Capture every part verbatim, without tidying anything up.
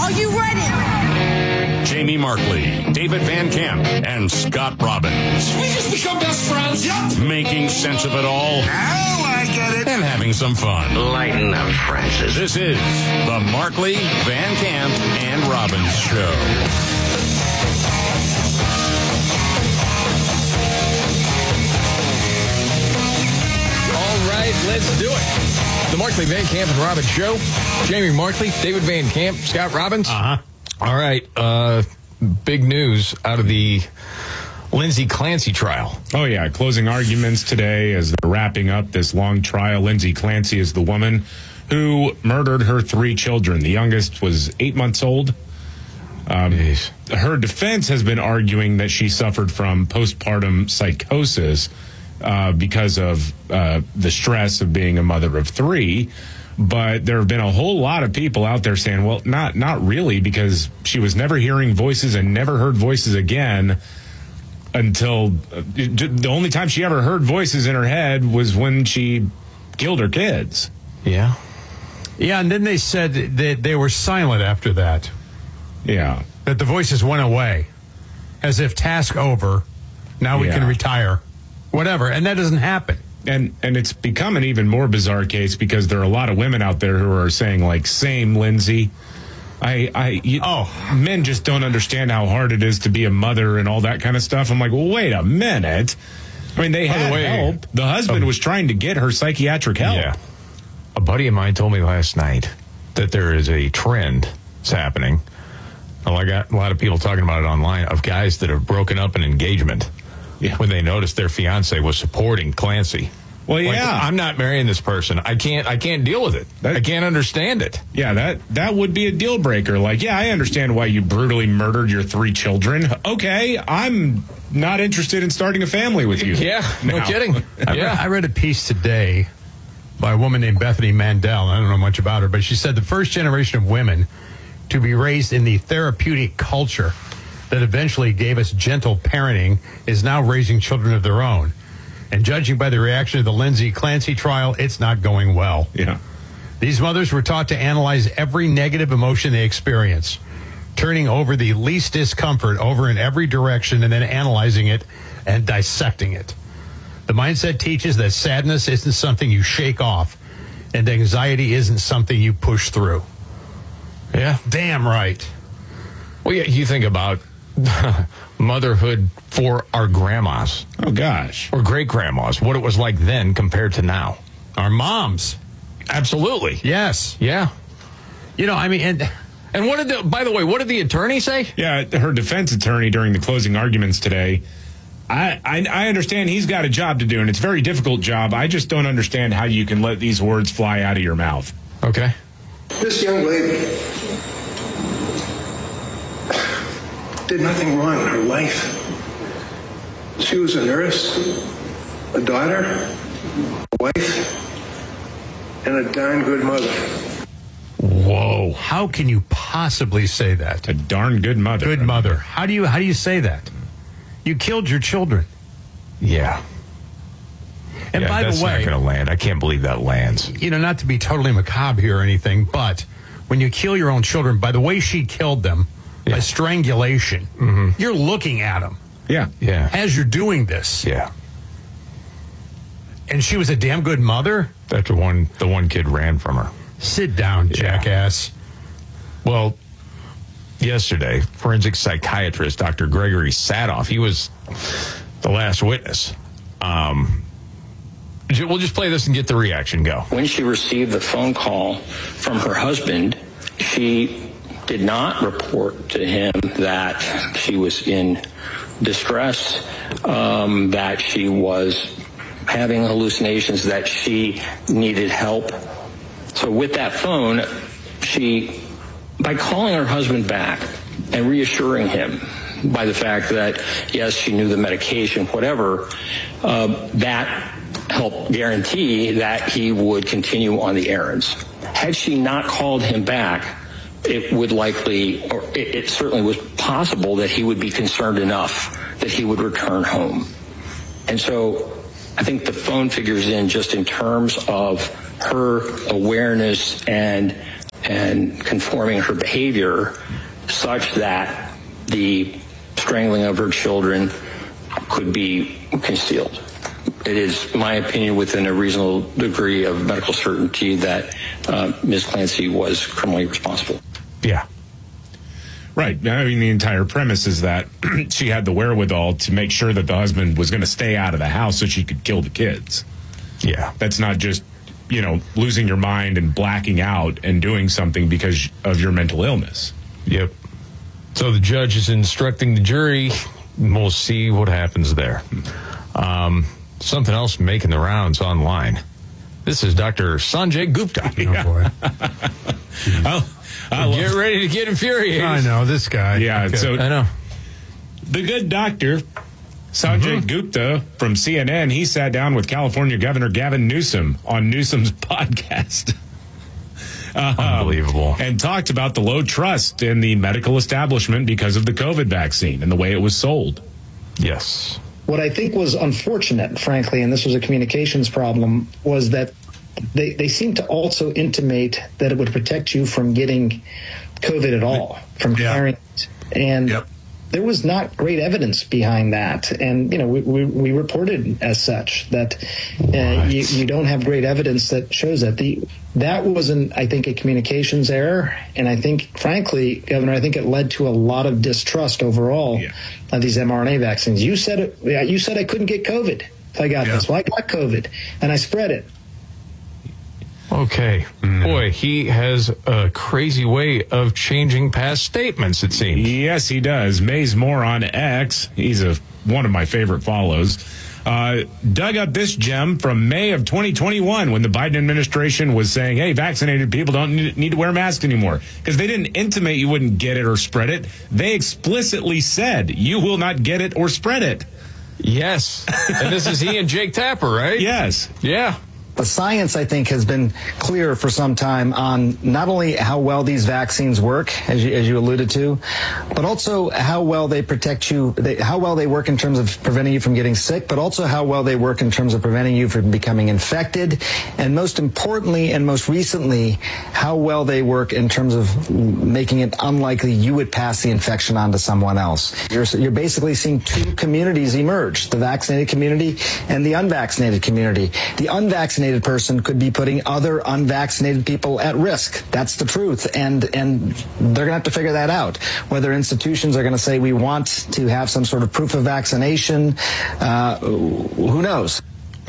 Are you ready? Jamie Markley, David Van Camp, and Scott Robbins. We just become best friends, yep. Making sense of it all. Oh, I get it. And having some fun. Lighten up, Francis. This is the Markley, Van Camp, and Robbins Show. All right, let's do it. The Markley, Van Camp, and Robbins Show. Jamie Markley, David Van Camp, Scott Robbins. Uh-huh. All right, uh, big news out of the Lindsay Clancy trial. Oh, yeah. Closing arguments today as they're wrapping up this long trial. Lindsay Clancy is the woman who murdered her three children. The youngest was eight months old. Um, her defense has been arguing that she suffered from postpartum psychosis uh, because of uh, the stress of being a mother of three. But there have been a whole lot of people out there saying, well, not not really, because she was never hearing voices and never heard voices again until uh, the only time she ever heard voices in her head was when she killed her kids. Yeah. Yeah, and then they said that they were silent after that. Yeah. That the voices went away. As if task over, now we Yeah. can retire. Whatever, and that doesn't happen. And and it's become an even more bizarre case because there are a lot of women out there who are saying, like, same, Lindsay. I, I, you, oh, men just don't understand how hard it is to be a mother and all that kind of stuff. I'm like, well, wait a minute. I mean, they By the had way, help. The husband um, was trying to get her psychiatric help. Yeah. A buddy of mine told me last night that there is a trend that's happening. I got a lot of people talking about it online of guys that have broken up an engagement Yeah. when they noticed their fiance was supporting Clancy. Well, yeah. Like, I'm not marrying this person. I can't. I can't deal with it. That- I can't understand it. Yeah, that, that would be a deal breaker. Like, yeah, I understand why you brutally murdered your three children. Okay, I'm not interested in starting a family with you. Yeah, no now. kidding. I, Yeah. read, I read a piece today by a woman named Bethany Mandel. I don't know much about her, but she said the first generation of women to be raised in the therapeutic culture that eventually gave us gentle parenting is now raising children of their own. And judging by the reaction of the Lindsay Clancy trial, it's not going well. Yeah. These mothers were taught to analyze every negative emotion they experience, turning over the least discomfort over in every direction and then analyzing it and dissecting it. The mindset teaches that sadness isn't something you shake off and anxiety isn't something you push through. Yeah. Damn right. Well, yeah, you think about motherhood for our grandmas Oh, gosh. or great grandmas, what it was like then compared to now. Our moms. Absolutely. Yes. Yeah. You know, I mean, and And what did the, by the way, what did the attorney say? Yeah, her defense attorney during the closing arguments today, I, I, I understand he's got a job to do, and it's a very difficult job. I just don't understand how you can let these words fly out of your mouth. Okay. This young lady did nothing wrong in her life. She was a nurse, a daughter, a wife, and a darn good mother. whoa, how can you possibly say that? A darn good mother. Good mother. How do you how do you say that? You killed your children. Yeah. And yeah, by that's the way, not going to land. I can't believe that lands. You know, not to be totally macabre here or anything, but when you kill your own children, by the way she killed them, Yeah. by strangulation, Mm-hmm. you're looking at them Yeah. Yeah. as you're doing this. Yeah. And she was a damn good mother? That's the one, the one kid ran from her. Sit down, jackass. Well, yesterday, forensic psychiatrist Doctor Gregory Sadoff, he was the last witness. Um, we'll just play this and get the reaction. Go. When she received the phone call from her husband, she did not report to him that she was in distress, um, that she was having hallucinations, that she needed help. So with that phone, she, by calling her husband back and reassuring him by the fact that, yes, she knew the medication, whatever, uh, that helped guarantee that he would continue on the errands. Had she not called him back, it would likely, or it, it certainly was possible that he would be concerned enough that he would return home. And so I think the phone figures in just in terms of her awareness and and conforming her behavior such that the strangling of her children could be concealed. It is my opinion within a reasonable degree of medical certainty that uh, Miz Clancy was criminally responsible. Yeah. Right. I mean, the entire premise is that she had the wherewithal to make sure that the husband was going to stay out of the house so she could kill the kids. Yeah. That's not just, you know, losing your mind and blacking out and doing something because of your mental illness. Yep. So the judge is instructing the jury. We'll see what happens there. Um, something else making the rounds online. This is Doctor Sanjay Gupta. Oh, boy. oh, I Get ready to get infuriated. I know, this guy. Yeah, Okay. so I know. the good doctor, Sanjay Mm-hmm. Gupta from C N N, he sat down with California Governor Gavin Newsom on Newsom's podcast. Uh, Unbelievable. And talked about the low trust in the medical establishment because of the COVID vaccine and the way it was sold. Yes. What I think was unfortunate, frankly, and this was a communications problem, was that they, they seemed to also intimate that it would protect you from getting COVID at all, from Yeah. carrying it. And Yep. there was not great evidence behind that. And, you know, we, we, we reported as such that uh, you, you don't have great evidence that shows that. The That was, an, I think, a communications error. And I think, frankly, Governor, I think it led to a lot of distrust overall Yeah. of these mRNA vaccines. You said it, yeah, you said I couldn't get COVID if I got Yeah. this. Well, I got COVID, and I spread it. Okay. Boy, he has a crazy way of changing past statements, it seems. Yes, he does. Maze Moore on X, he's a one of my favorite follows, uh, dug up this gem from May of twenty twenty-one when the Biden administration was saying, hey, vaccinated people don't need, need to wear masks anymore. Because they didn't intimate you wouldn't get it or spread it. They explicitly said you will not get it or spread it. Yes. And this is he and Jake Tapper, right? Yes. Yeah. The science, I think, has been clear for some time on not only how well these vaccines work, as you, as you alluded to, but also how well they protect you, they, how well they work in terms of preventing you from getting sick, but also how well they work in terms of preventing you from becoming infected, and most importantly and most recently, how well they work in terms of making it unlikely you would pass the infection on to someone else. You're, you're basically seeing two communities emerge, the vaccinated community and the unvaccinated community. The unvaccinated person could be putting other unvaccinated people at risk. That's the truth. And and they're going to have to figure that out. Whether institutions are going to say we want to have some sort of proof of vaccination, uh, who knows?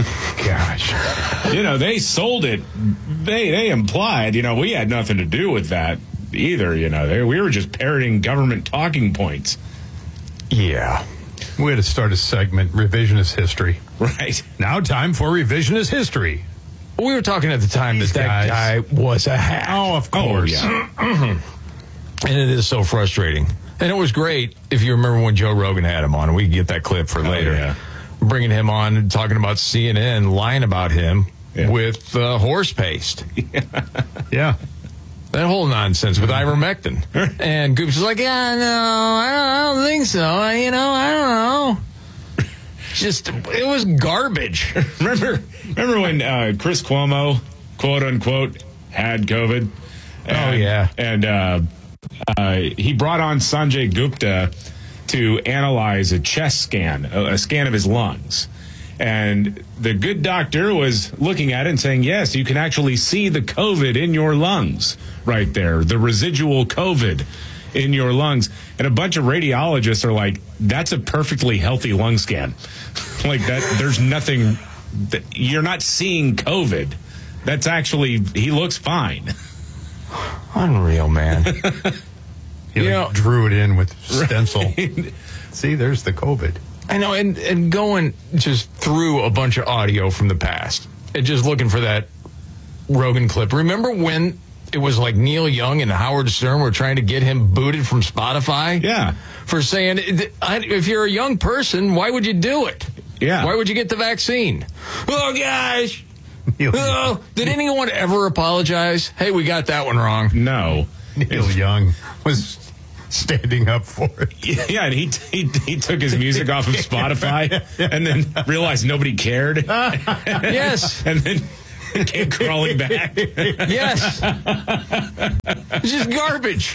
Gosh. You know, they sold it. They they implied, you know, we had nothing to do with that either. You know, they, we were just parroting government talking points. Yeah. We had to start a segment, Revisionist History. Right. Now time for Revisionist History. We were talking at the time These that that guys. guy was a hack. Oh, of course. yeah. And it is so frustrating. And it was great if you remember when Joe Rogan had him on. We can get that clip for later. yeah. Bringing him on and talking about C N N, lying about him Yeah. with uh, horse paste. Yeah. That whole nonsense with ivermectin. And Goops was like, yeah, no, I don't, I don't think so. I, you know, I don't know. Just, it was garbage. remember remember when uh, Chris Cuomo, quote unquote, had COVID? Oh, yeah. And uh, uh, he brought on Sanjay Gupta to analyze a chest scan, a, a scan of his lungs. And the good doctor was looking at it and saying, yes, you can actually see the COVID in your lungs right there, the residual COVID in your lungs. And a bunch of radiologists are like, that's a perfectly healthy lung scan. Like that, there's nothing, that, you're not seeing COVID. That's actually, he looks fine. Unreal, man. He You like know- drew it in with stencil. See, there's the COVID. I know, and, and going just through a bunch of audio from the past and just looking for that Rogan clip. Remember when it was like Neil Young and Howard Stern were trying to get him booted from Spotify? Yeah. For saying, if you're a young person, why would you do it? Yeah. Why would you get the vaccine? Oh, gosh. Neil, Oh, did anyone ever apologize? Hey, we got that one wrong. No. Neil Young was standing up for it. Yeah, and he, he he took his music off of Spotify and then realized nobody cared. Yes. And then Came crawling back. Yes. It's just garbage.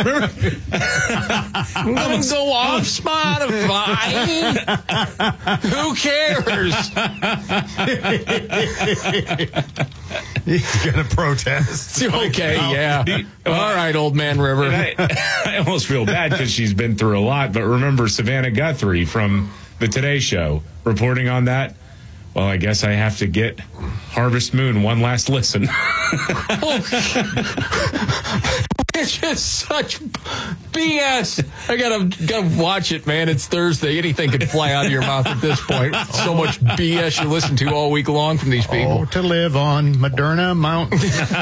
I'm going to go off Spotify. Who cares? He's going to protest. Okay, yeah. All right, old man River. And I, I almost feel bad because she's been through a lot, but remember Savannah Guthrie from the Today Show reporting on that? Well, I guess I have to get Harvest Moon one last listen. It's just such B S. I gotta gotta watch it, man. It's Thursday. Anything could fly out of your mouth at this point. So much B S you listen to all week long from these people. Oh, to live on Moderna Mountain.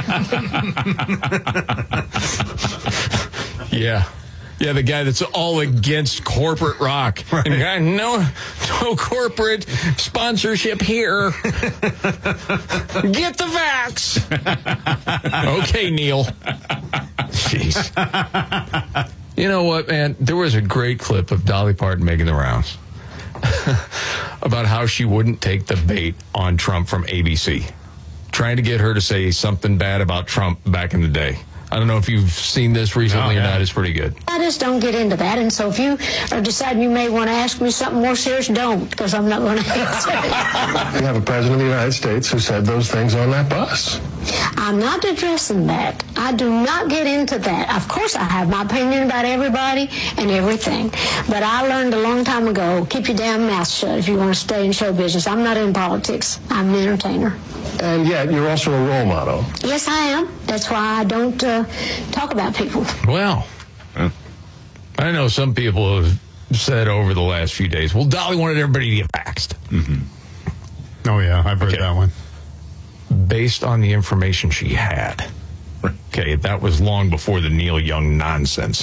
Yeah. Yeah, the guy that's all against corporate rock. Right. And guy, no, no corporate sponsorship here. Get the vax. Okay, Neil. Jeez. You know what, man? There was a great clip of Dolly Parton making the rounds about how she wouldn't take the bait on Trump from A B C, trying to get her to say something bad about Trump back in the day. I don't know if you've seen this recently oh, yeah. or not. It's pretty good. I just don't get into that. And so if you are deciding you may want to ask me something more serious, don't, because I'm not going to answer it. You have a president of the United States who said those things on that bus. I'm not addressing that. I do not get into that. Of course, I have my opinion about everybody and everything. But I learned a long time ago, keep your damn mouth shut if you want to stay in show business. I'm not in politics. I'm an entertainer. And yet, you're also a role model. Yes, I am. That's why I don't uh, talk about people. Well, huh? I know some people have said over the last few days, well, Dolly wanted everybody to get vaxxed. Mm-hmm. Oh, yeah, I've heard okay. that one. Based on the information she had. Okay, that was long before the Neil Young nonsense.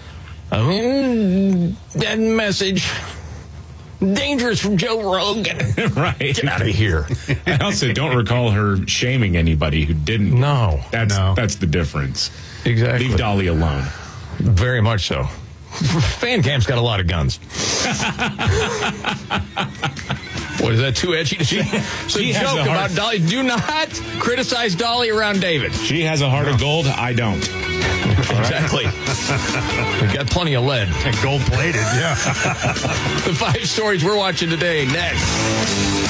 Um, that message... dangerous from Joe Rogan. Right. Get out of here. I also don't recall her shaming anybody who didn't. No. That's no. that's the difference. Exactly. Leave Dolly alone. Very much so. Fan Camp's got a lot of guns. What, is that too edgy? She, so she joke heart, about Dolly. Do not criticize Dolly around David. She has a heart no. of gold. I don't. Exactly. We've got plenty of lead. And gold-plated, yeah. The five stories we're watching today, next.